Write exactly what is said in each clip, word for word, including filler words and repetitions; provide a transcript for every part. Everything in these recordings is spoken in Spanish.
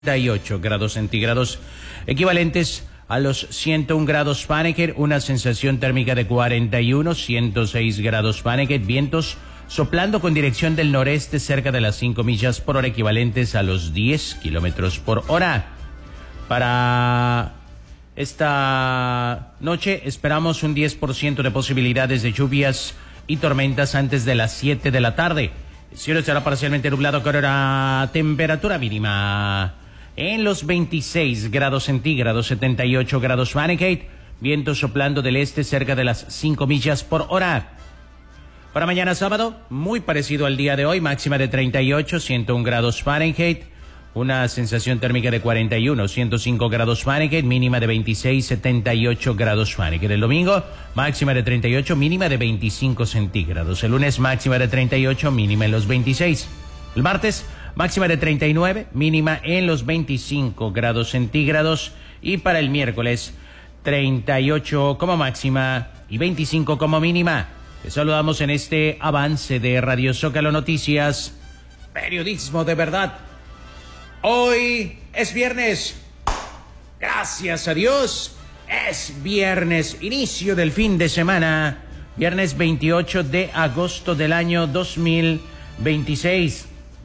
treinta y ocho grados centígrados, equivalentes a los ciento un grados Fahrenheit, una sensación térmica de cuarenta y uno, ciento seis grados Fahrenheit, vientos soplando con dirección del noreste cerca de las cinco millas por hora, equivalentes a los diez kilómetros por hora. Para esta noche esperamos un diez por ciento de posibilidades de lluvias y tormentas antes de las siete de la tarde. El cielo estará parcialmente nublado con una temperatura mínima en los veintiséis grados centígrados, setenta y ocho grados Fahrenheit, viento soplando del este cerca de las cinco millas por hora. Para mañana sábado, muy parecido al día de hoy, máxima de treinta y ocho, ciento un grados Fahrenheit, una sensación térmica de cuarenta y uno, ciento cinco grados Fahrenheit, mínima de veintiséis, setenta y ocho grados Fahrenheit. El domingo, máxima de treinta y ocho, mínima de veinticinco centígrados. El lunes, máxima de treinta y ocho, mínima en los veintiséis. El martes, máxima de treinta y nueve, mínima en los veinticinco grados centígrados. Y para el miércoles, treinta y ocho como máxima y veinticinco como mínima. Les saludamos en este avance de Radio Zócalo Noticias, periodismo de verdad. Hoy es viernes, gracias a Dios, es viernes, inicio del fin de semana, viernes veintiocho de agosto del año dos mil veintiséis.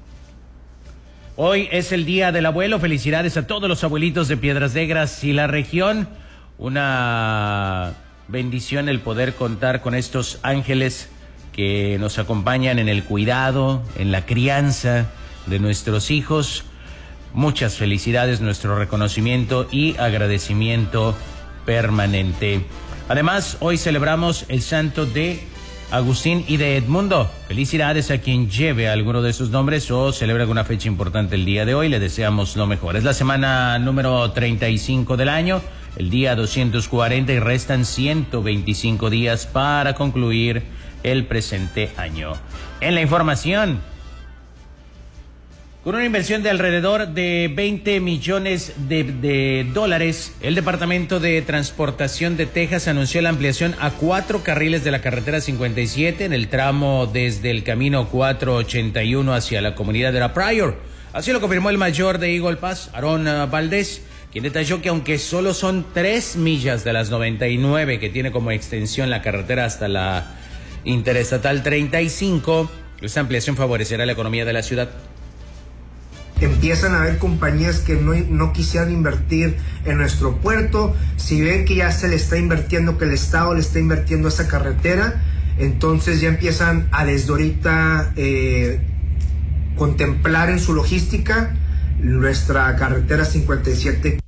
Hoy es el Día del Abuelo, felicidades a todos los abuelitos de Piedras Negras y la región. Una bendición el poder contar con estos ángeles que nos acompañan en el cuidado, en la crianza de nuestros hijos. Muchas felicidades, nuestro reconocimiento y agradecimiento permanente. Además, hoy celebramos el santo de Agustín y de Edmundo. Felicidades a quien lleve alguno de sus nombres o celebre alguna fecha importante el día de hoy. Le deseamos lo mejor. Es la semana número treinta y cinco del año, el día doscientos cuarenta y restan ciento veinticinco días para concluir el presente año. En la información, con una inversión de alrededor de veinte millones de, de dólares, el Departamento de Transportación de Texas anunció la ampliación a cuatro carriles de la carretera cincuenta y siete en el tramo desde el camino cuatrocientos ochenta y uno hacia la comunidad de La Pryor. Así lo confirmó el mayor de Eagle Pass, Aaron Valdés, quien detalló que aunque solo son tres millas de las noventa y nueve que tiene como extensión la carretera hasta la Interestatal treinta y cinco, esta ampliación favorecerá la economía de la ciudad. Empiezan a haber compañías que no, no quisieran invertir en nuestro puerto. Si ven que ya se le está invirtiendo, que el Estado le está invirtiendo a esa carretera, entonces ya empiezan a desde ahorita eh, contemplar en su logística nuestra carretera cincuenta y siete.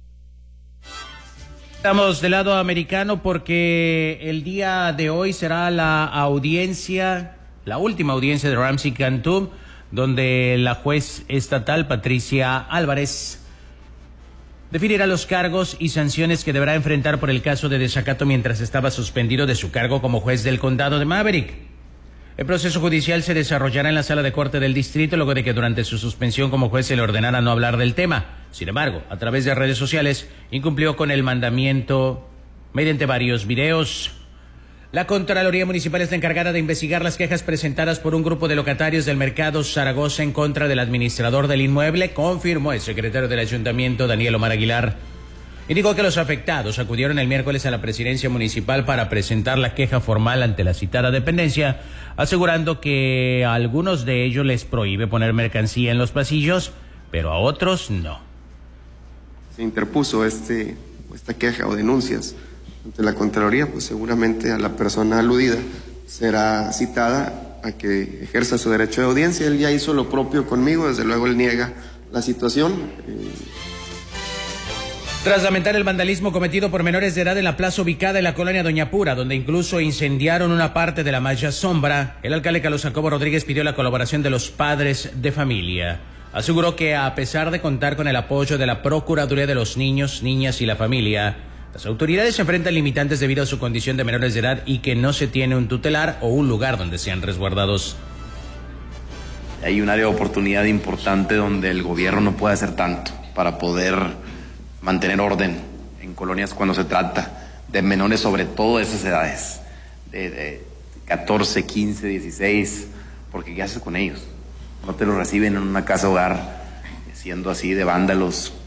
Estamos del lado americano porque el día de hoy será la audiencia, la última audiencia de Ramsey Cantú, donde la juez estatal Patricia Álvarez definirá los cargos y sanciones que deberá enfrentar por el caso de desacato mientras estaba suspendido de su cargo como juez del condado de Maverick. El proceso judicial se desarrollará en la sala de corte del distrito luego de que durante su suspensión como juez se le ordenara no hablar del tema. Sin embargo, a través de redes sociales incumplió con el mandamiento mediante varios videos. La Contraloría Municipal está encargada de investigar las quejas presentadas por un grupo de locatarios del mercado Zaragoza en contra del administrador del inmueble, confirmó el secretario del ayuntamiento, Daniel Omar Aguilar. Indicó que los afectados acudieron el miércoles a la presidencia municipal para presentar la queja formal ante la citada dependencia, asegurando que a algunos de ellos les prohíbe poner mercancía en los pasillos, pero a otros no. Se interpuso este, esta queja o denuncias ante la Contraloría, pues seguramente a la persona aludida será citada a que ejerza su derecho de audiencia. Él ya hizo lo propio conmigo, desde luego él niega la situación. Eh... Tras lamentar el vandalismo cometido por menores de edad en la plaza ubicada en la colonia Doña Pura, donde incluso incendiaron una parte de la malla sombra, el alcalde Carlos Jacobo Rodríguez pidió la colaboración de los padres de familia. Aseguró que a pesar de contar con el apoyo de la Procuraduría de los Niños, Niñas y la Familia, las autoridades se enfrentan limitantes debido a su condición de menores de edad y que no se tiene un tutelar o un lugar donde sean resguardados. Hay un área de oportunidad importante donde el gobierno no puede hacer tanto para poder mantener orden en colonias cuando se trata de menores, sobre todo de esas edades, de, de catorce, quince, dieciséis, porque ¿qué haces con ellos? No te los reciben en una casa hogar siendo así de vándalos